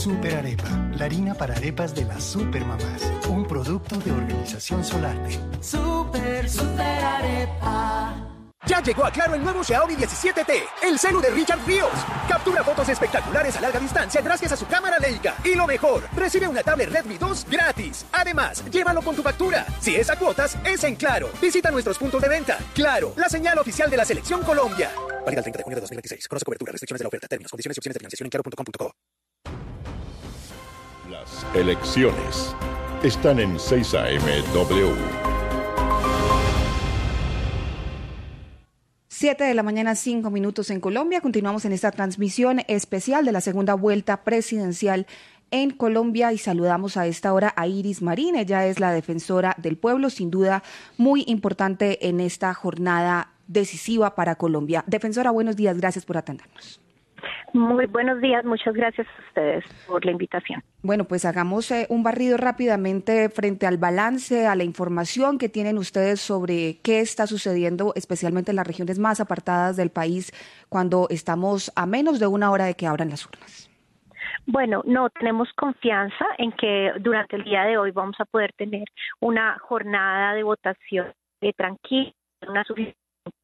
Super Arepa, la harina para arepas de las supermamás. Un producto de Organización Solarte. Super Arepa. Ya llegó a Claro el nuevo Xiaomi 17T, el celu de Richard Ríos. Captura fotos espectaculares a larga distancia gracias a su cámara Leica. Y lo mejor, recibe una tablet Redmi 2 gratis. Además, llévalo con tu factura. Si es a cuotas, es en Claro. Visita nuestros puntos de venta. Claro, la señal oficial de la Selección Colombia. Válida el 30 de junio de 2026. Conoce cobertura, restricciones de la oferta, términos, condiciones y opciones de financiación en claro.com.co. Las elecciones están en 6 AM W. 7 de la mañana, 5 minutos en Colombia. Continuamos en esta transmisión especial de la segunda vuelta presidencial en Colombia y saludamos a esta hora a Iris Marín. Ella es la defensora del pueblo, sin duda muy importante en esta jornada decisiva para Colombia. Defensora, buenos días, gracias por atendernos. Muy buenos días, muchas gracias a ustedes por la invitación. Bueno, pues hagamos un barrido rápidamente frente al balance, a la información que tienen ustedes sobre qué está sucediendo, especialmente en las regiones más apartadas del país, cuando estamos a menos de una hora de que abran las urnas. Bueno, no tenemos confianza en que durante el día de hoy vamos a poder tener una jornada de votación tranquila, una suficiente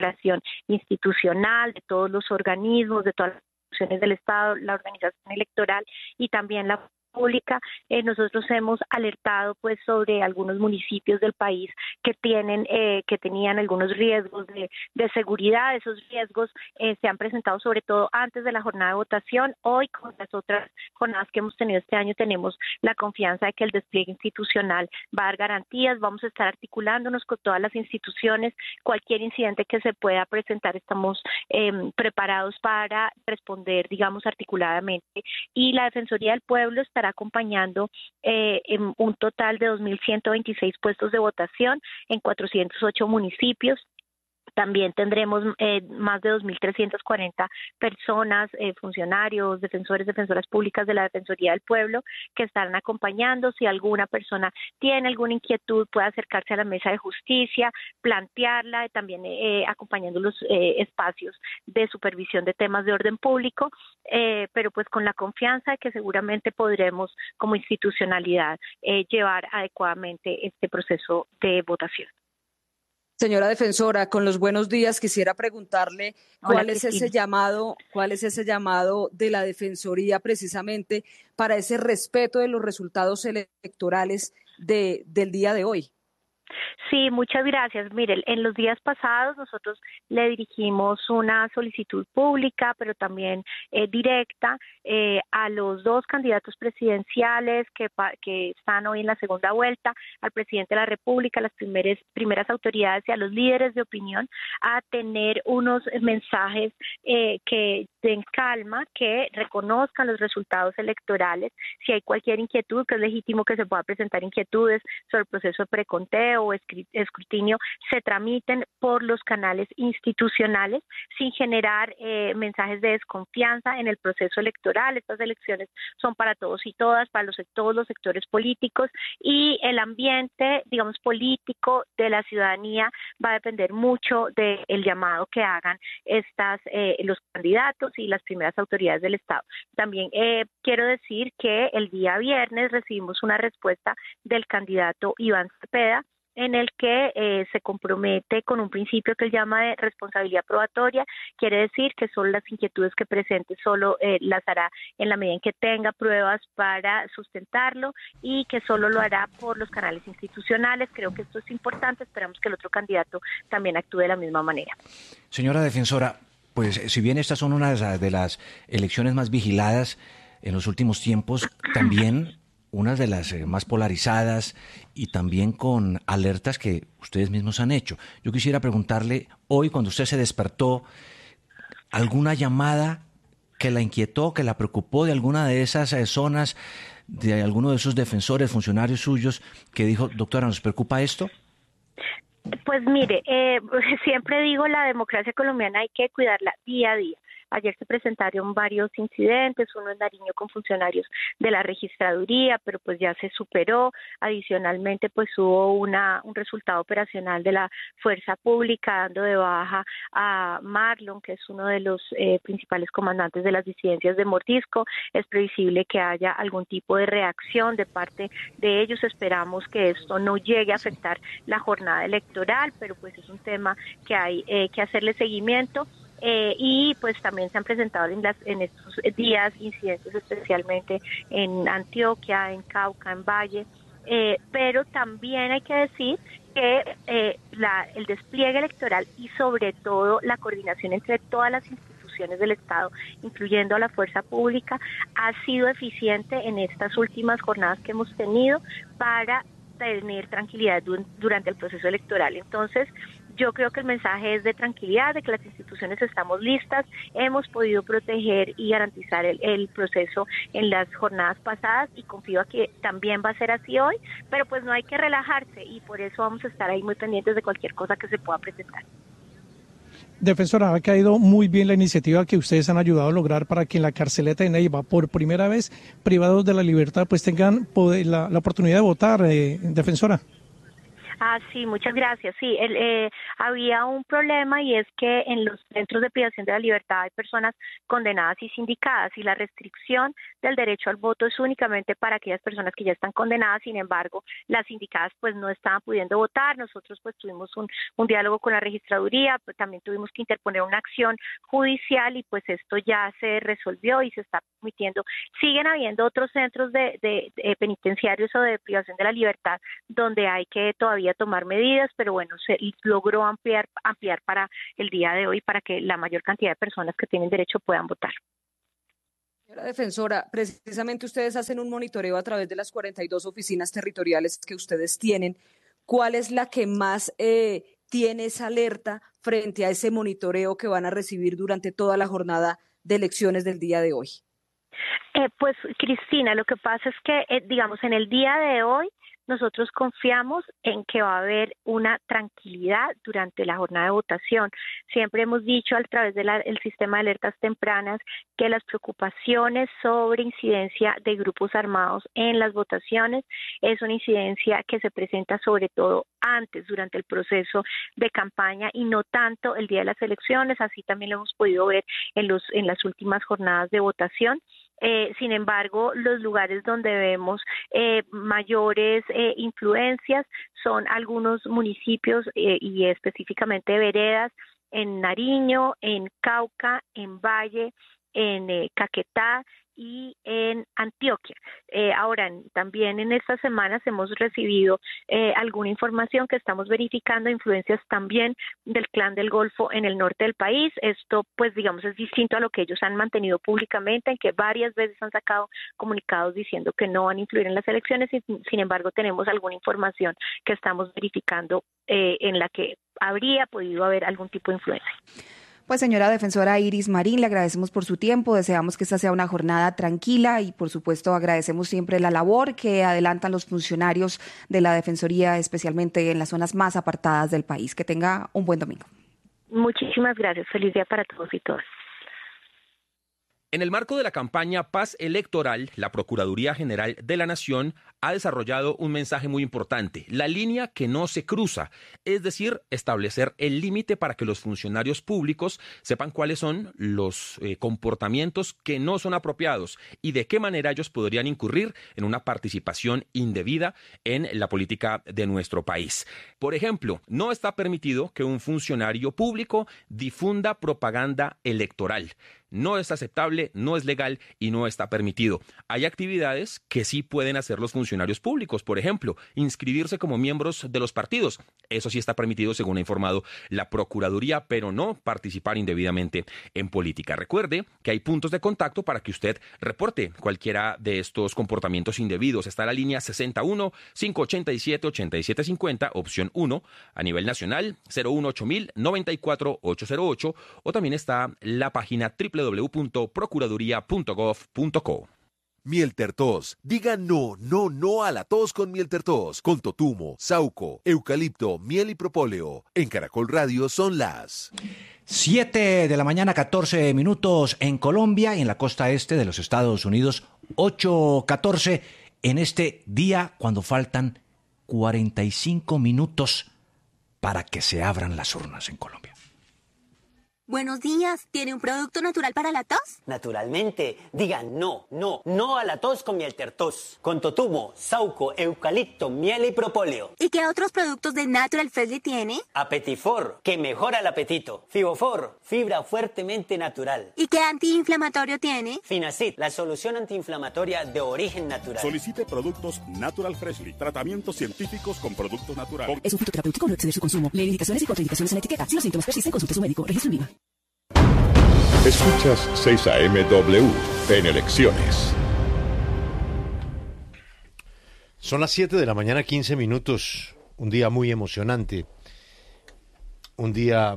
institucional de todos los organismos, de todas las instituciones del Estado, la organización electoral y también la pública. Nosotros hemos alertado pues sobre algunos municipios del país que tenían algunos riesgos de seguridad. Esos riesgos se han presentado sobre todo antes de la jornada de votación. Hoy, con las otras jornadas que hemos tenido este año, tenemos la confianza de que el despliegue institucional va a dar garantías. Vamos a estar articulándonos con todas las instituciones. Cualquier incidente que se pueda presentar, estamos preparados para responder, digamos, articuladamente. Y la Defensoría del Pueblo estará acompañando en un total de 2.126 puestos de votación en 408 municipios. También tendremos más de 2.340 personas, funcionarios, defensoras públicas de la Defensoría del Pueblo que estarán acompañando. Si alguna persona tiene alguna inquietud, puede acercarse a la mesa de justicia, plantearla, también acompañando los espacios de supervisión de temas de orden público, pero pues con la confianza de que seguramente podremos como institucionalidad llevar adecuadamente este proceso de votación. Señora defensora, con los buenos días quisiera preguntarle cuál es ese llamado de la Defensoría precisamente para ese respeto de los resultados electorales del día de hoy. Sí, muchas gracias. Mire, en los días pasados nosotros le dirigimos una solicitud pública, pero también directa, a los dos candidatos presidenciales que están hoy en la segunda vuelta, al presidente de la República, a las primeras autoridades y a los líderes de opinión, a tener unos mensajes que den calma, que reconozcan los resultados electorales. Si hay cualquier inquietud, que es legítimo que se pueda presentar inquietudes sobre el proceso de preconteo o escrutinio, se tramiten por los canales institucionales sin generar mensajes de desconfianza en el proceso electoral. Estas elecciones son para todos y todas, para todos los sectores políticos, y el ambiente, digamos, político de la ciudadanía va a depender mucho del llamado que hagan los candidatos y las primeras autoridades del Estado. También quiero decir que el día viernes recibimos una respuesta del candidato Iván Cepeda, en el que se compromete con un principio que él llama de responsabilidad probatoria. Quiere decir que solo las inquietudes que presente solo las hará en la medida en que tenga pruebas para sustentarlo, y que solo lo hará por los canales institucionales. Creo que esto es importante. Esperamos que el otro candidato también actúe de la misma manera. Señora defensora, pues si bien estas son una de las elecciones más vigiladas en los últimos tiempos, también unas de las más polarizadas y también con alertas que ustedes mismos han hecho. Yo quisiera preguntarle, hoy cuando usted se despertó, ¿alguna llamada que la inquietó, que la preocupó de alguna de esas zonas, de alguno de esos defensores, funcionarios suyos, que dijo, doctora, ¿nos preocupa esto? Pues mire, siempre digo, la democracia colombiana hay que cuidarla día a día. Ayer se presentaron varios incidentes, uno en Nariño con funcionarios de la registraduría, pero pues ya se superó. Adicionalmente, pues hubo un resultado operacional de la Fuerza Pública dando de baja a Marlon, que es uno de los principales comandantes de las disidencias de Mordisco. Es previsible que haya algún tipo de reacción de parte de ellos. Esperamos que esto no llegue a afectar la jornada electoral, pero pues es un tema que hay que hacerle seguimiento. Y pues también se han presentado en estos días incidentes, especialmente en Antioquia, en Cauca, en Valle, pero también hay que decir que el despliegue electoral y sobre todo la coordinación entre todas las instituciones del Estado, incluyendo a la fuerza pública, ha sido eficiente en estas últimas jornadas que hemos tenido para tener tranquilidad durante el proceso electoral. Entonces, yo creo que el mensaje es de tranquilidad, de que las instituciones estamos listas, hemos podido proteger y garantizar el proceso en las jornadas pasadas y confío a que también va a ser así hoy, pero pues no hay que relajarse y por eso vamos a estar ahí muy pendientes de cualquier cosa que se pueda presentar. Defensora, ha caído muy bien la iniciativa que ustedes han ayudado a lograr para que en la carceleta de Neiva, por primera vez, privados de la libertad, pues tengan la oportunidad de votar, defensora. Sí, muchas gracias. Sí, había un problema y es que en los centros de privación de la libertad hay personas condenadas y sindicadas y la restricción del derecho al voto es únicamente para aquellas personas que ya están condenadas. Sin embargo, las sindicadas pues no estaban pudiendo votar. Nosotros pues tuvimos un diálogo con la registraduría, pues, también tuvimos que interponer una acción judicial y pues esto ya se resolvió y se está permitiendo. Siguen habiendo otros centros de penitenciarios o de privación de la libertad donde hay que todavía tomar medidas, pero bueno, se logró ampliar para el día de hoy para que la mayor cantidad de personas que tienen derecho puedan votar. Señora defensora, precisamente ustedes hacen un monitoreo a través de las 42 oficinas territoriales que ustedes tienen. ¿Cuál es la que más tiene esa alerta frente a ese monitoreo que van a recibir durante toda la jornada de elecciones del día de hoy? Pues Cristina, lo que pasa es que, digamos, en el día de hoy nosotros confiamos en que va a haber una tranquilidad durante la jornada de votación. Siempre hemos dicho a través del sistema de alertas tempranas que las preocupaciones sobre incidencia de grupos armados en las votaciones es una incidencia que se presenta sobre todo antes, durante el proceso de campaña y no tanto el día de las elecciones. Así también lo hemos podido ver en las últimas jornadas de votación. Sin embargo, los lugares donde vemos mayores influencias son algunos municipios y específicamente veredas en Nariño, en Cauca, en Valle, en Caquetá y en Antioquia. Ahora, también en estas semanas hemos recibido alguna información que estamos verificando, influencias también del Clan del Golfo en el norte del país. Esto, pues, digamos, es distinto a lo que ellos han mantenido públicamente, en que varias veces han sacado comunicados diciendo que no van a influir en las elecciones y, sin embargo, tenemos alguna información que estamos verificando en la que habría podido haber algún tipo de influencia. Pues señora defensora Iris Marín, le agradecemos por su tiempo, deseamos que esta sea una jornada tranquila y por supuesto agradecemos siempre la labor que adelantan los funcionarios de la Defensoría, especialmente en las zonas más apartadas del país. Que tenga un buen domingo. Muchísimas gracias, feliz día para todos y todas. En el marco de la campaña Paz Electoral, la Procuraduría General de la Nación ha desarrollado un mensaje muy importante, la línea que no se cruza, es decir, establecer el límite para que los funcionarios públicos sepan cuáles son los comportamientos que no son apropiados y de qué manera ellos podrían incurrir en una participación indebida en la política de nuestro país. Por ejemplo, no está permitido que un funcionario público difunda propaganda electoral. No es aceptable, no es legal y no está permitido. Hay actividades que sí pueden hacer los funcionarios públicos, por ejemplo, inscribirse como miembros de los partidos. Eso sí está permitido, según ha informado la Procuraduría, pero no participar indebidamente en política. Recuerde que hay puntos de contacto para que usted reporte cualquiera de estos comportamientos indebidos. Está la línea 61-587-8750, opción 1, a nivel nacional, 018-000-94-808, o también está la página www.procuraduría.gov.co. Mieltertos. Diga no, no, no a la tos con Mieltertos. Con totumo, sauco, eucalipto, miel y propóleo. En Caracol Radio son las 7 de la mañana, 14 minutos en Colombia y en la costa este de los Estados Unidos, 8:14 en este día cuando faltan 45 minutos para que se abran las urnas en Colombia. Buenos días, ¿tiene un producto natural para la tos? Naturalmente, digan no a la tos con miel tertos, con totumo, sauco, eucalipto, miel y propóleo. ¿Y qué otros productos de Natural Freshly tiene? Apetifor, que mejora el apetito. Fibofor, fibra fuertemente natural. ¿Y qué antiinflamatorio tiene? Finacid, la solución antiinflamatoria de origen natural. Solicite productos Natural Freshly, tratamientos científicos con productos naturales. Es un fitoterapéutico, no exceder su consumo. Lee indicaciones y contraindicaciones en la etiqueta. Si los síntomas persisten, consulte a su médico. Registro en VIVA. Escuchas 6am-W en elecciones. Son las 7 de la mañana, 15 minutos. Un día muy emocionante. Un día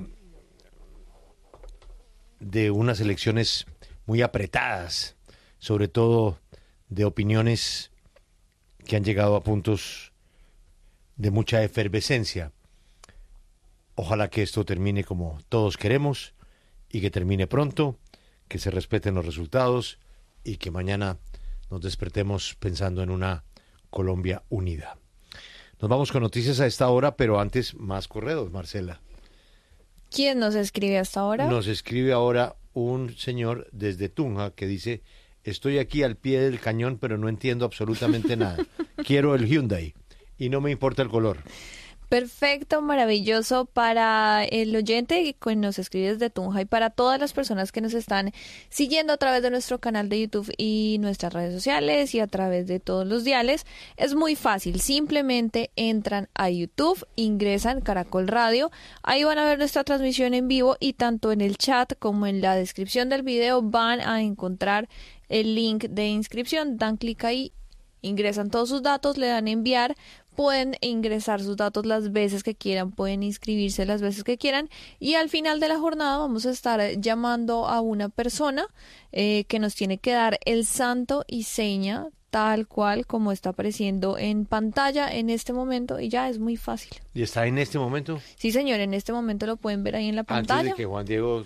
de unas elecciones muy apretadas, sobre todo de opiniones que han llegado a puntos de mucha efervescencia. Ojalá que esto termine como todos queremos y que termine pronto, que se respeten los resultados y que mañana nos despertemos pensando en una Colombia unida. Nos vamos con noticias a esta hora, pero antes más correos, Marcela. ¿Quién nos escribe hasta ahora? Nos escribe ahora un señor desde Tunja que dice: estoy aquí al pie del cañón, pero no entiendo absolutamente nada. Quiero el Hyundai y no me importa el color. Perfecto, maravilloso para el oyente que nos escribe desde Tunja y para todas las personas que nos están siguiendo a través de nuestro canal de YouTube y nuestras redes sociales y a través de todos los diales. Es muy fácil, simplemente entran a YouTube, ingresan Caracol Radio, ahí van a ver nuestra transmisión en vivo y tanto en el chat como en la descripción del video van a encontrar el link de inscripción, dan clic ahí, ingresan todos sus datos, le dan enviar. Pueden ingresar sus datos las veces que quieran, pueden inscribirse las veces que quieran y al final de la jornada vamos a estar llamando a una persona que nos tiene que dar el santo y seña tal cual como está apareciendo en pantalla en este momento y ya es muy fácil. ¿Y está en este momento? Sí, señor, en este momento lo pueden ver ahí en la pantalla. Antes de que Juan Diego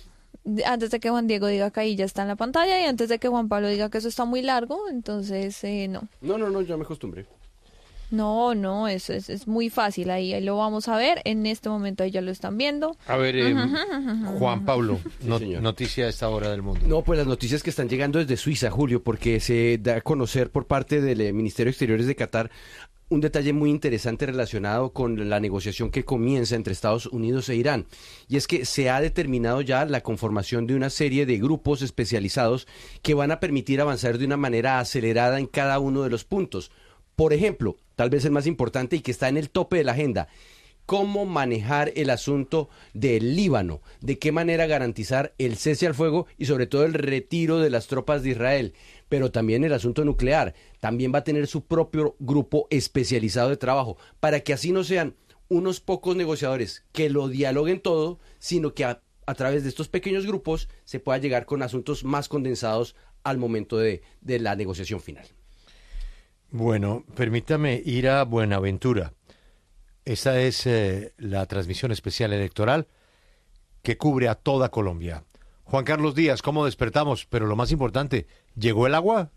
diga que ahí ya está en la pantalla y antes de que Juan Pablo diga que eso está muy largo, entonces no. No, ya me acostumbré. No, eso es muy fácil, ahí lo vamos a ver, en este momento ahí ya lo están viendo. A ver, Juan Pablo, noticia a esta hora del mundo. No, pues las noticias que están llegando desde Suiza, Julio, porque se da a conocer por parte del Ministerio de Exteriores de Qatar un detalle muy interesante relacionado con la negociación que comienza entre Estados Unidos e Irán. Y es que se ha determinado ya la conformación de una serie de grupos especializados que van a permitir avanzar de una manera acelerada en cada uno de los puntos. Por ejemplo, tal vez el más importante y que está en el tope de la agenda, cómo manejar el asunto del Líbano, de qué manera garantizar el cese al fuego y sobre todo el retiro de las tropas de Israel, pero también el asunto nuclear. También va a tener su propio grupo especializado de trabajo, para que así no sean unos pocos negociadores que lo dialoguen todo, sino que a través de estos pequeños grupos se pueda llegar con asuntos más condensados al momento de la negociación final. Bueno, permítame ir a Buenaventura. Esta es la transmisión especial electoral que cubre a toda Colombia. Juan Carlos Díaz, ¿cómo despertamos? Pero lo más importante, ¿llegó el agua?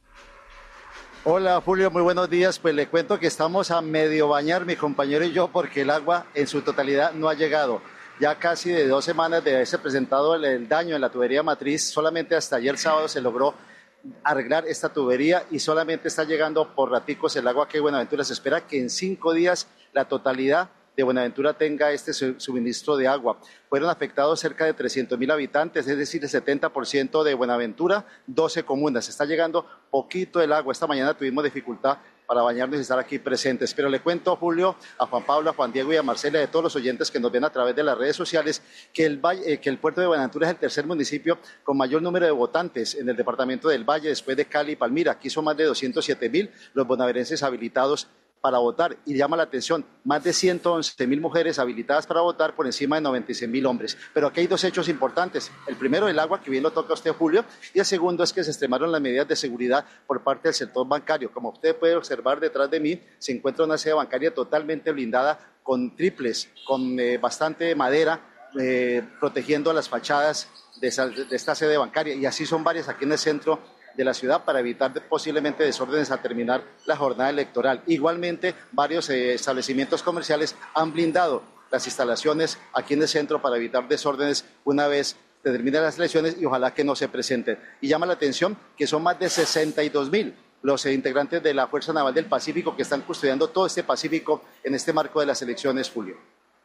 Hola Julio, muy buenos días. Pues le cuento que estamos a medio bañar mi compañero y yo porque el agua en su totalidad no ha llegado. Ya casi de 2 semanas de haberse presentado el daño en la tubería matriz, solamente hasta ayer sábado se logró arreglar esta tubería y solamente está llegando por raticos el agua que Buenaventura. Se espera que en 5 días la totalidad de Buenaventura tenga este suministro de agua. Fueron afectados cerca de 300.000 habitantes, es decir, el 70% de Buenaventura, 12 comunas. Está llegando poquito el agua. Esta mañana tuvimos dificultad para bañarnos y estar aquí presentes. Pero le cuento, Julio, a Juan Pablo, a Juan Diego y a Marcela, de todos los oyentes que nos ven a través de las redes sociales, que el puerto de Buenaventura es el tercer municipio con mayor número de votantes en el departamento del Valle, después de Cali y Palmira. Aquí son más de 207.000 los bonaverenses habilitados para votar, y llama la atención, más de 111.000 mujeres habilitadas para votar por encima de 96.000 hombres. Pero aquí hay 2 hechos importantes. El primero, el agua, que bien lo toca usted, Julio, y el segundo es que se extremaron las medidas de seguridad por parte del sector bancario. Como usted puede observar detrás de mí, se encuentra una sede bancaria totalmente blindada con triples, con bastante madera, protegiendo las fachadas de esta sede bancaria, y así son varias aquí en el centro de la ciudad para evitar posiblemente desórdenes al terminar la jornada electoral. Igualmente, varios establecimientos comerciales han blindado las instalaciones aquí en el centro para evitar desórdenes una vez se terminen las elecciones, y ojalá que no se presenten. Y llama la atención que son más de 62.000 los integrantes de la Fuerza Naval del Pacífico que están custodiando todo este Pacífico en este marco de las elecciones, Julio.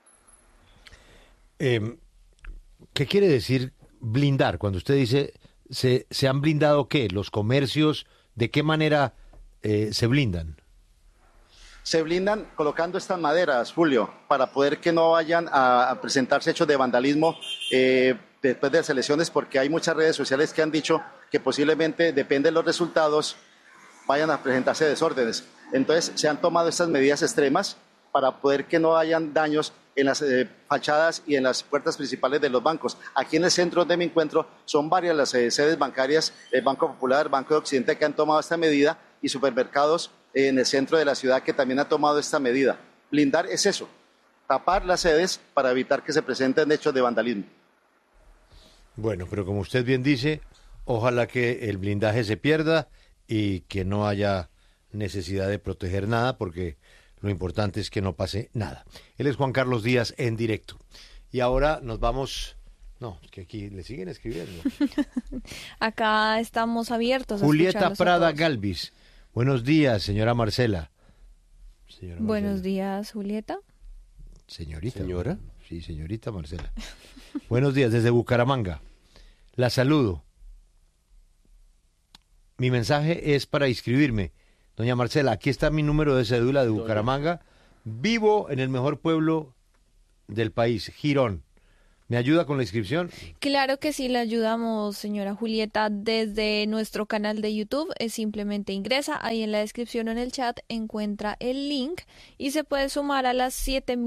¿Qué quiere decir blindar? Cuando usted dice, ¿se han blindado qué? ¿Los comercios? ¿De qué manera se blindan? Se blindan colocando estas maderas, Julio, para poder que no vayan a presentarse hechos de vandalismo después de las elecciones, porque hay muchas redes sociales que han dicho que posiblemente, depende de los resultados, vayan a presentarse desórdenes. Entonces se han tomado estas medidas extremas para poder que no hayan daños en las fachadas y en las puertas principales de los bancos. Aquí en el centro donde me encuentro son varias las sedes bancarias, el Banco Popular, Banco de Occidente, que han tomado esta medida, y supermercados en el centro de la ciudad que también han tomado esta medida. Blindar es eso, tapar las sedes para evitar que se presenten hechos de vandalismo. Bueno, pero como usted bien dice, ojalá que el blindaje se pierda y que no haya necesidad de proteger nada, porque lo importante es que no pase nada. Él es Juan Carlos Díaz en directo. Y ahora nos vamos... No, es que aquí le siguen escribiendo. Acá estamos abiertos. Julieta Prada Galvis. Buenos días, señora Marcela. Buenos días, Julieta. Señorita. ¿Señora? Sí, señorita Marcela. Buenos días, desde Bucaramanga. La saludo. Mi mensaje es para inscribirme. Doña Marcela, aquí está mi número de cédula de Bucaramanga. Vivo en el mejor pueblo del país, Girón. ¿Me ayuda con la inscripción? Claro que sí, le ayudamos, señora Julieta, desde nuestro canal de YouTube. Simplemente ingresa, ahí en la descripción o en el chat encuentra el link y se puede sumar a las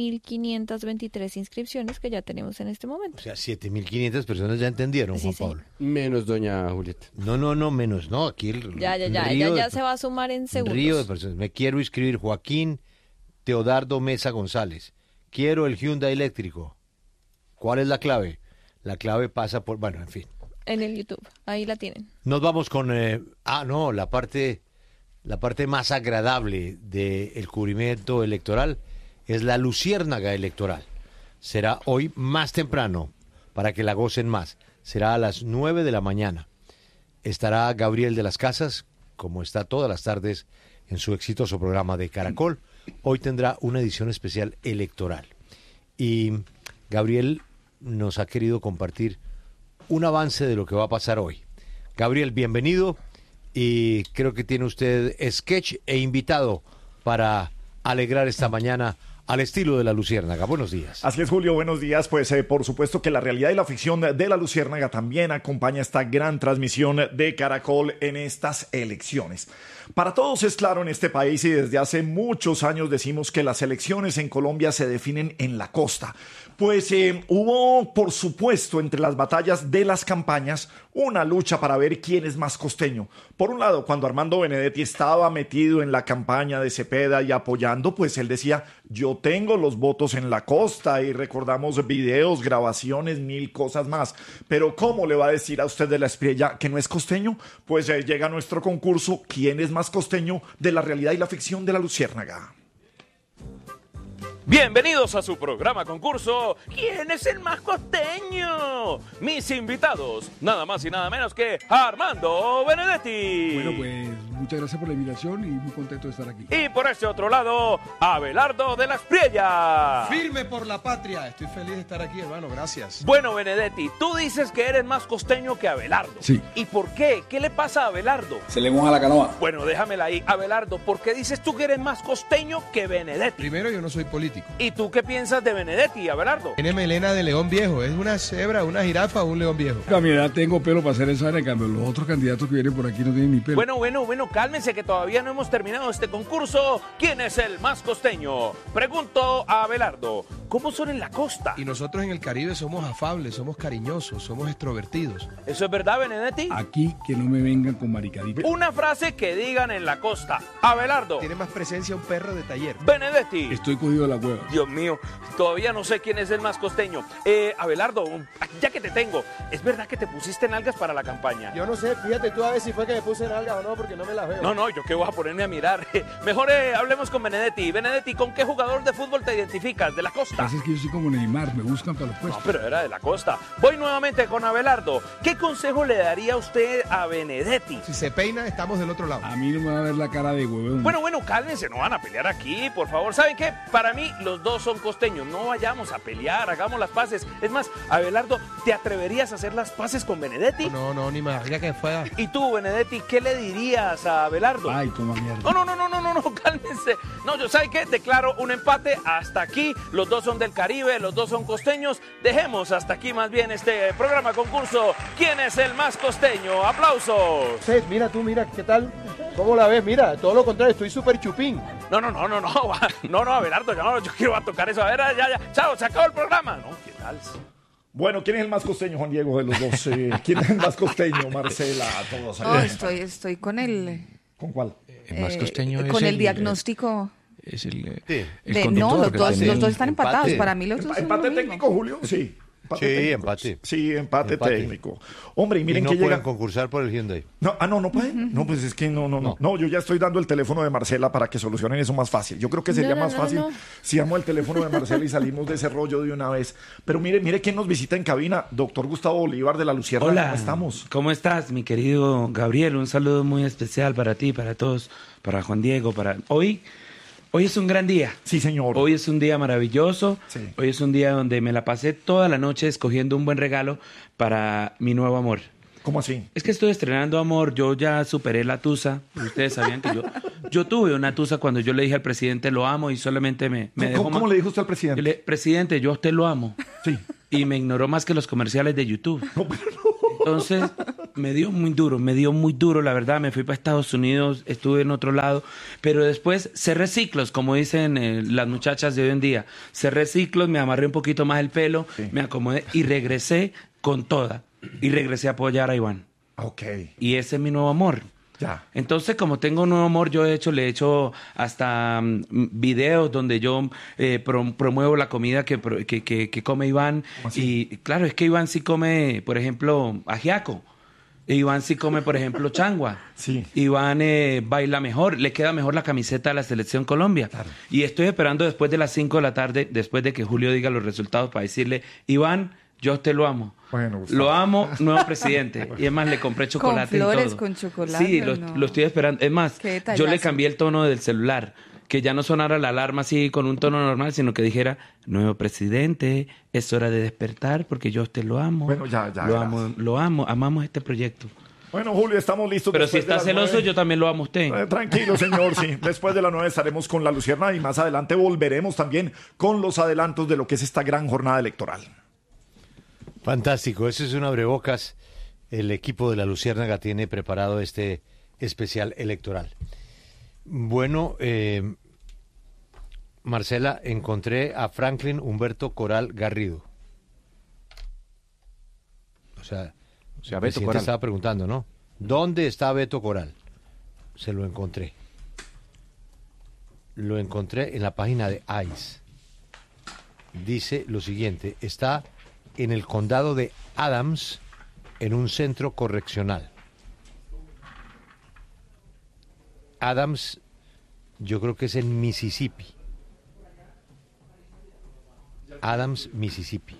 7.523 inscripciones que ya tenemos en este momento. O sea, 7.500 personas ya entendieron, sí, Juan Pablo. Menos, doña Julieta. No, menos, no, aquí ya se va a sumar en segundos. Río de personas. Me quiero inscribir, Joaquín Teodardo Mesa González. Quiero el Hyundai eléctrico. ¿Cuál es la clave? La clave pasa por... Bueno, en fin. En el YouTube, ahí la tienen. Nos vamos con... la parte más agradable del cubrimiento electoral es la luciérnaga electoral. Será hoy más temprano, para que la gocen más. Será a las 9 de la mañana. Estará Gabriel de las Casas, como está todas las tardes en su exitoso programa de Caracol. Hoy tendrá una edición especial electoral. Y Gabriel nos ha querido compartir un avance de lo que va a pasar hoy. Gabriel, bienvenido, y creo que tiene usted sketch e invitado para alegrar esta mañana al estilo de la Luciérnaga. Buenos días. Así es, Julio, buenos días. Pues por supuesto que la realidad y la ficción de la Luciérnaga también acompaña esta gran transmisión de Caracol en estas elecciones. Para todos es claro en este país, y desde hace muchos años decimos que las elecciones en Colombia se definen en la costa. Pues hubo, por supuesto, entre las batallas de las campañas, una lucha para ver quién es más costeño. Por un lado, cuando Armando Benedetti estaba metido en la campaña de Cepeda y apoyando, pues él decía, yo tengo los votos en la costa, y recordamos videos, grabaciones, 1000 cosas más. Pero ¿cómo le va a decir a usted de la Espriella que no es costeño? Pues llega nuestro concurso, ¿quién es más costeño?, de la realidad y la ficción de la Luciérnaga. Bienvenidos a su programa concurso ¿Quién es el más costeño? Mis invitados, nada más y nada menos que Armando Benedetti. Bueno, pues muchas gracias por la invitación y muy contento de estar aquí. Y por este otro lado, Abelardo de la Espriella. Firme por la patria. Estoy feliz de estar aquí, hermano. Gracias. Bueno, Benedetti, tú dices que eres más costeño que Abelardo. Sí. ¿Y por qué? ¿Qué le pasa a Abelardo? Se le moja la canoa. Bueno, déjamela ahí. Abelardo, ¿por qué dices tú que eres más costeño que Benedetti? Primero, yo no soy político. ¿Y tú qué piensas de Benedetti, Abelardo? Tiene melena de león viejo. ¿Es una cebra, una jirafa o un león viejo? A mi edad tengo pelo para hacer esa, en cambio los otros candidatos que vienen por aquí no tienen ni pelo. Bueno, cálmense que todavía no hemos terminado este concurso. ¿Quién es el más costeño? Pregunto a Abelardo. ¿cómo son en la costa? Y nosotros en el Caribe somos afables, somos cariñosos, somos extrovertidos. ¿Eso es verdad, Benedetti? Aquí que no me vengan con maricaditas. Una frase que digan en la costa. Abelardo. Tiene más presencia un perro de taller. Benedetti. Estoy cogido de la hueva. Dios mío, todavía no sé quién es el más costeño. Abelardo, ya que te tengo, ¿es verdad que te pusiste nalgas para la campaña? Yo no sé, fíjate tú a ver si fue que me puse nalgas o no, porque no me las veo. No, yo qué voy a ponerme a mirar. Mejor hablemos con Benedetti. Benedetti, ¿con qué jugador de fútbol te identificas? ¿De la costa? Lo que pasa es que yo soy como Neymar, me buscan para los puestos. No, pero era de la costa. Voy nuevamente con Abelardo. ¿Qué consejo le daría usted a Benedetti? Si se peina, estamos del otro lado. A mí no me va a ver la cara de huevón. Bueno, cálmense, no van a pelear aquí, por favor. ¿Saben qué? Para mí, los dos son costeños. No vayamos a pelear, hagamos las paces. Es más, Abelardo, ¿te atreverías a hacer las paces con Benedetti? No, ni más, ya que fuera. ¿Y tú, Benedetti, qué le dirías a Abelardo? Ay, toma mierda. No, cálmense. No, yo, ¿saben qué? Declaro un empate hasta aquí. Los dos son del Caribe, los dos son costeños. Dejemos hasta aquí más bien este programa concurso. ¿Quién es el más costeño? ¡Aplausos! Sí, mira, ¿qué tal? ¿Cómo la ves? Mira, todo lo contrario, estoy súper chupín. No, Abelardo, yo quiero tocar eso. A ver, ya, chao, se acabó el programa. No, ¿qué tal? Bueno, ¿quién es el más costeño, Juan Diego, de los dos? ¿Quién es el más costeño, Marcela? Todos ahí. Estoy con el... ¿Con cuál? El más costeño es con el diagnóstico. Es el no, los dos están empatados. Para mí los dos son ¿Empate técnico, Julio? Sí. Empate. Sí, empate técnico. Hombre, y miren no que pueden llega... concursar por el Hyundai. No pueden. No, pues es que no. No, yo ya estoy dando el teléfono de Marcela para que solucionen eso más fácil. Yo creo que sería más fácil si llamo el teléfono de Marcela y salimos de ese rollo de una vez. Pero mire quién nos visita en cabina. Doctor Gustavo Bolívar de la Luciérnaga. Hola. ¿Cómo estamos? ¿Cómo estás, mi querido Gabriel? Un saludo muy especial para ti, para todos, para Juan Diego, para... Hoy es un gran día. Sí, señor. Hoy es un día maravilloso. Sí. Hoy es un día donde me la pasé toda la noche escogiendo un buen regalo para mi nuevo amor. ¿Cómo así? Es que estoy estrenando amor. Yo ya superé la tusa. Ustedes sabían que yo tuve una tusa cuando yo le dije al presidente lo amo y solamente me dejó... ¿Cómo le dijo usted al presidente? Presidente, yo a usted lo amo. Sí. Y me ignoró más que los comerciales de YouTube. No. Entonces, me dio muy duro, la verdad. Me fui para Estados Unidos, estuve en otro lado, pero después cerré ciclos, como dicen las muchachas de hoy en día. Cerré ciclos, me amarré un poquito más el pelo, sí. Me acomodé y regresé con toda. Y regresé a apoyar a Iván. Ok. Y ese es mi nuevo amor. Ya. Entonces, como tengo un nuevo amor, le he hecho hasta videos donde yo promuevo la comida que come Iván. Y claro, es que Iván sí come, por ejemplo, ajiaco. Iván sí come, por ejemplo, changua. Sí. Iván baila mejor, le queda mejor la camiseta de la Selección Colombia. Claro. Y estoy esperando después de las 5 de la tarde, después de que Julio diga los resultados, para decirle, Iván, yo te lo amo. Bueno, lo amo, nuevo presidente. Y es más, le compré chocolate con flores, y todo. con chocolate. Sí, lo estoy esperando. Es más, yo le cambié el tono del celular. Que ya no sonara la alarma así con un tono normal, sino que dijera, nuevo presidente, es hora de despertar porque yo a usted lo amo. Bueno, ya. Lo amo, amamos este proyecto. Bueno, Julio, estamos listos. Pero si está celoso, yo también lo amo a usted. Tranquilo, señor, sí. Después de las 9 estaremos con la Luciérnaga y más adelante volveremos también con los adelantos de lo que es esta gran jornada electoral. Fantástico, eso es un abrebocas. El equipo de la Luciérnaga tiene preparado este especial electoral. Bueno, Marcela, encontré a Franklin Humberto Coral Garrido. O sea Beto Coral. Estaba preguntando, ¿no? ¿Dónde está Beto Coral? Se lo encontré. Lo encontré en la página de ICE. Dice lo siguiente, está en el condado de Adams, en un centro correccional. Adams, yo creo que es en Mississippi. Adams, Mississippi.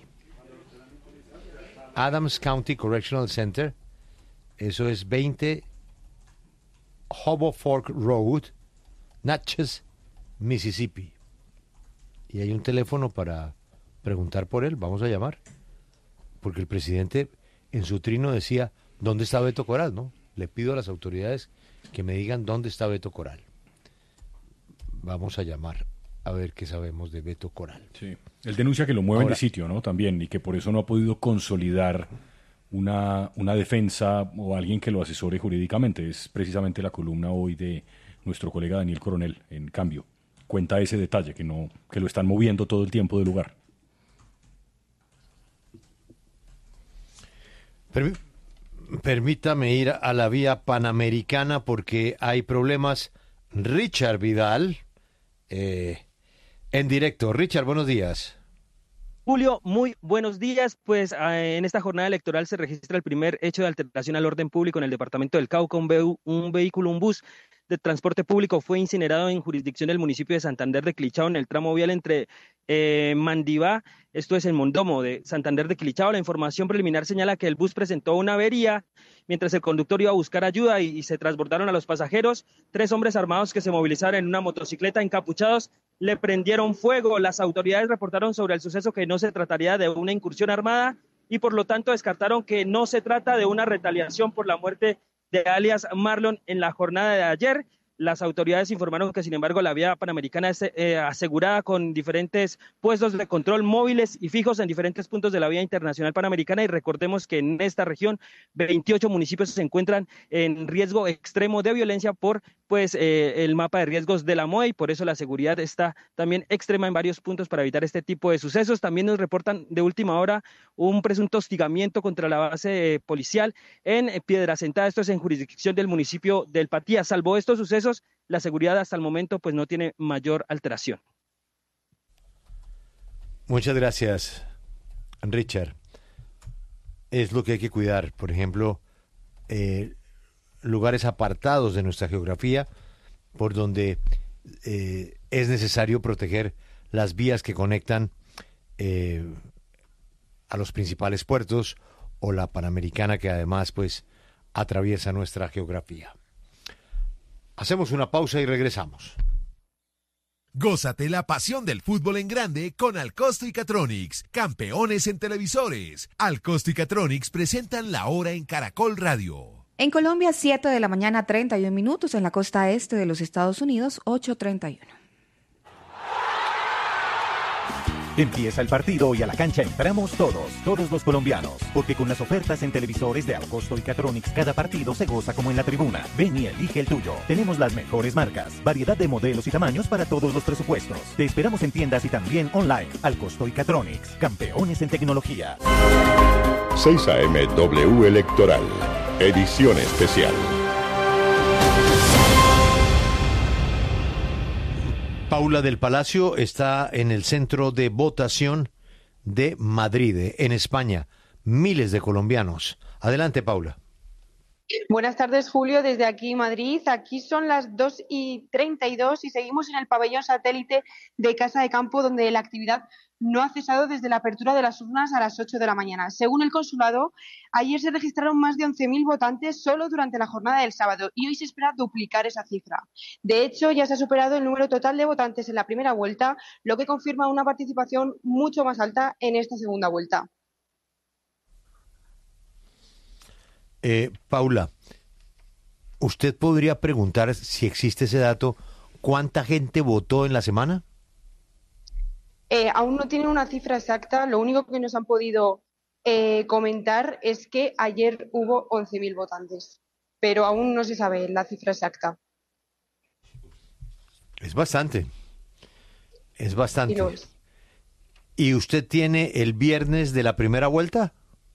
Adams County Correctional Center, eso es 20 Hobo Fork Road, Natchez, Mississippi. Y hay un teléfono para preguntar por él, vamos a llamar. Porque el presidente en su trino decía, ¿dónde está Beto Coral? ¿No? Le pido a las autoridades que me digan dónde está Beto Coral. Vamos a llamar a ver qué sabemos de Beto Coral. Sí. Él denuncia que lo mueven de sitio, ¿no? También, y que por eso no ha podido consolidar una defensa o alguien que lo asesore jurídicamente. Es precisamente la columna hoy de nuestro colega Daniel Coronel, en Cambio. Cuenta ese detalle, que lo están moviendo todo el tiempo del lugar. Permítame ir a la vía panamericana porque hay problemas. Richard Vidal, en directo. Richard, buenos días. Julio, muy buenos días. Pues en esta jornada electoral se registra el primer hecho de alteración al orden público en el departamento del Cauca. Un bus de transporte público fue incinerado en jurisdicción del municipio de Santander de Quilichao en el tramo vial entre Mandivá, esto es en Mondomo de Santander de Quilichao. La información preliminar señala que el bus presentó una avería mientras el conductor iba a buscar ayuda y se transbordaron a los pasajeros. 3 hombres armados que se movilizaron en una motocicleta encapuchados le prendieron fuego. Las autoridades reportaron sobre el suceso que no se trataría de una incursión armada y por lo tanto descartaron que no se trata de una retaliación por la muerte de alias Marlon en la jornada de ayer. Las autoridades informaron que, sin embargo, la vía panamericana es asegurada con diferentes puestos de control móviles y fijos en diferentes puntos de la vía internacional panamericana, y recordemos que en esta región 28 municipios se encuentran en riesgo extremo de violencia por el mapa de riesgos de la MOE, y por eso la seguridad está también extrema en varios puntos para evitar este tipo de sucesos. También nos reportan de última hora un presunto hostigamiento contra la base policial en Piedracentada, esto es en jurisdicción del municipio del Patía. Salvo estos sucesos, la seguridad hasta el momento pues no tiene mayor alteración. Muchas gracias, Richard. Es lo que hay que cuidar. Por ejemplo, lugares apartados de nuestra geografía por donde es necesario proteger las vías que conectan a los principales puertos o la Panamericana, que además pues atraviesa nuestra geografía. Hacemos una pausa y regresamos. Gózate la pasión del fútbol en grande con Alcosto y Catronics, campeones en televisores. Alcosto y Catronics presentan La Hora en Caracol Radio. En Colombia, 7 de la mañana, 31 minutos. En la costa este de los Estados Unidos, 8:31. Empieza el partido y a la cancha entramos todos los colombianos, porque con las ofertas en televisores de Alcosto y Catronics cada partido se goza como en la tribuna. Ven y elige el tuyo. Tenemos las mejores marcas, variedad de modelos y tamaños para todos los presupuestos. Te esperamos en tiendas y también online. Alcosto y Catronics, campeones en tecnología. 6 AM W Electoral, edición especial. Paula del Palacio está en el centro de votación de Madrid, en España. Miles de colombianos. Adelante, Paula. Buenas tardes, Julio, desde aquí Madrid. Aquí son las 2:32 y seguimos en el pabellón satélite de Casa de Campo, donde la actividad no ha cesado desde la apertura de las urnas a las 8 de la mañana. Según el consulado, ayer se registraron más de 11.000 votantes solo durante la jornada del sábado y hoy se espera duplicar esa cifra. De hecho, ya se ha superado el número total de votantes en la primera vuelta, lo que confirma una participación mucho más alta en esta segunda vuelta. Paula, ¿usted podría preguntar, si existe ese dato, cuánta gente votó en la semana? Aún no tienen una cifra exacta. Lo único que nos han podido comentar es que ayer hubo 11.000 votantes, pero aún no se sabe la cifra exacta. Es bastante. Es bastante. Sí, lo es. ¿Y usted tiene el viernes de la primera vuelta?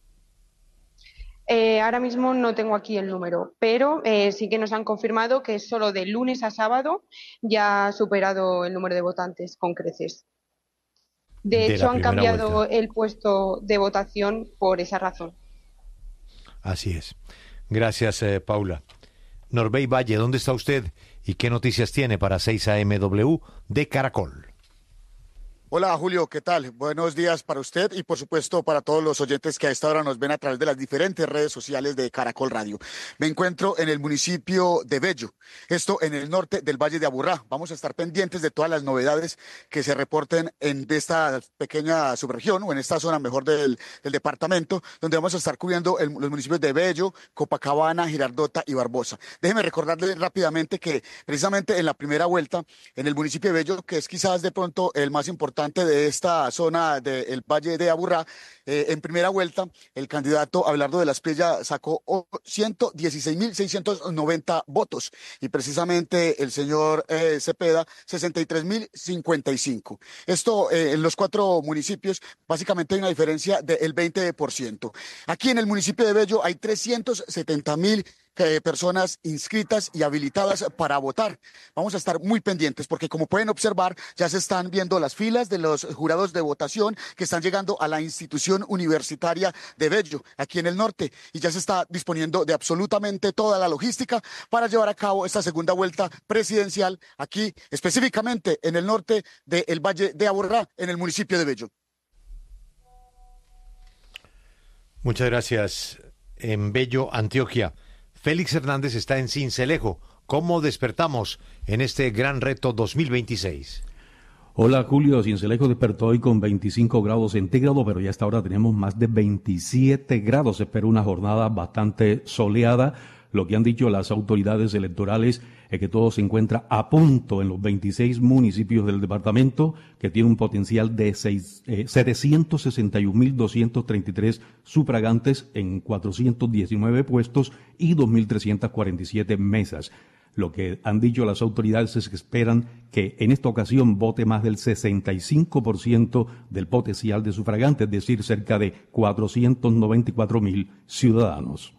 Ahora mismo no tengo aquí el número, pero sí que nos han confirmado que solo de lunes a sábado ya ha superado el número de votantes con creces. De hecho, han cambiado el puesto de votación por esa razón. Así es. Gracias, Paula. Norbey Valle, ¿dónde está usted y qué noticias tiene para 6 AMW de Caracol? Hola Julio, ¿qué tal? Buenos días para usted y por supuesto para todos los oyentes que a esta hora nos ven a través de las diferentes redes sociales de Caracol Radio. Me encuentro en el municipio de Bello, esto en el norte del Valle de Aburrá. Vamos a estar pendientes de todas las novedades que se reporten en esta pequeña subregión o en esta zona mejor del departamento, donde vamos a estar cubriendo los municipios de Bello, Copacabana, Girardota y Barbosa. Déjeme recordarle rápidamente que precisamente en la primera vuelta, en el municipio de Bello, que es quizás de pronto el más importante importante de esta zona del Valle de Aburrá. En primera vuelta, el candidato Abelardo de la Espriella sacó 116.690 votos y precisamente el señor Cepeda 63.055. Esto en los 4 municipios, básicamente hay una diferencia del 20%. Aquí en el municipio de Bello hay 370.000 personas inscritas y habilitadas para votar. Vamos a estar muy pendientes porque, como pueden observar, ya se están viendo las filas de los jurados de votación que están llegando a la institución universitaria de Bello, aquí en el norte, y ya se está disponiendo de absolutamente toda la logística para llevar a cabo esta segunda vuelta presidencial aquí, específicamente en el norte del Valle de Aburrá, en el municipio de Bello. Muchas gracias. En Bello, Antioquia, Félix Hernández está en Sincelejo. ¿Cómo despertamos en este gran reto 2026? Hola Julio, Sincelejo despertó hoy con 25 grados centígrados, pero ya hasta ahora tenemos más de 27 grados. Se espera una jornada bastante soleada. Lo que han dicho las autoridades electorales es que todo se encuentra a punto en los 26 municipios del departamento, que tiene un potencial de 761.233 sufragantes en 419 puestos y 2.347 mesas. Lo que han dicho las autoridades es que esperan que en esta ocasión vote más del 65% del potencial de sufragantes, es decir, cerca de 494.000 ciudadanos.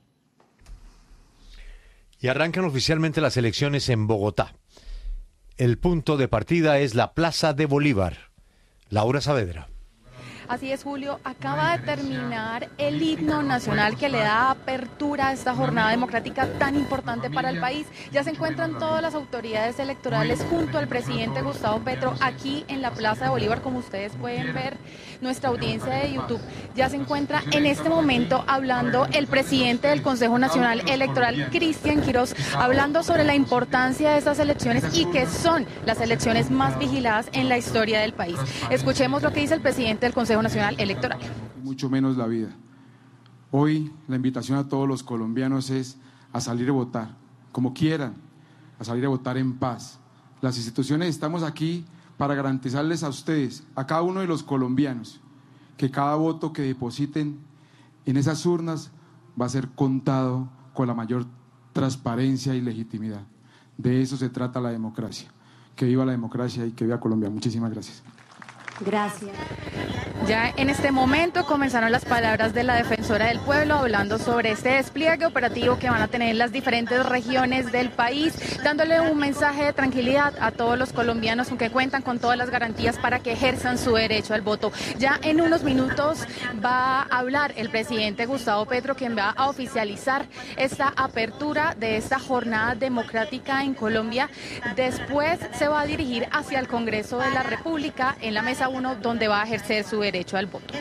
Y arrancan oficialmente las elecciones en Bogotá. El punto de partida es la Plaza de Bolívar. Laura Saavedra. Así es, Julio, acaba de terminar el himno nacional que le da apertura a esta jornada democrática tan importante para el país. Ya se encuentran todas las autoridades electorales junto al presidente Gustavo Petro aquí en la Plaza de Bolívar, como ustedes pueden ver. Nuestra audiencia de YouTube ya se encuentra en este momento hablando el presidente del Consejo Nacional Electoral, Cristian Quirós, hablando sobre la importancia de estas elecciones y que son las elecciones más vigiladas en la historia del país. Escuchemos lo que dice el presidente del Consejo Nacional Electoral. Mucho menos la vida. Hoy la invitación a todos los colombianos es a salir a votar, como quieran, a salir a votar en paz. Las instituciones estamos aquí para garantizarles a ustedes, a cada uno de los colombianos, que cada voto que depositen en esas urnas va a ser contado con la mayor transparencia y legitimidad. De eso se trata la democracia. Que viva la democracia y que viva Colombia. Muchísimas gracias. Gracias. Ya en este momento comenzaron las palabras de la defensora del pueblo hablando sobre este despliegue operativo que van a tener las diferentes regiones del país, dándole un mensaje de tranquilidad a todos los colombianos que cuentan con todas las garantías para que ejerzan su derecho al voto. Ya en unos minutos va a hablar el presidente Gustavo Petro, quien va a oficializar esta apertura de esta jornada democrática en Colombia. Después se va a dirigir hacia el Congreso de la República en la mesa 1, donde va a ejercer su derecho al voto.